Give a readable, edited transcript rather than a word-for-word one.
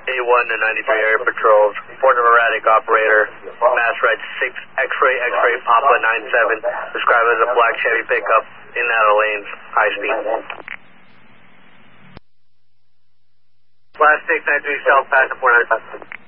A1 to 93 Air Patrols, Port of erratic operator, mass right 6, X-ray, X-ray, Papa 97, described as a black Chevy pickup in and out of lanes, high speed. Last 693 South, pass to 495.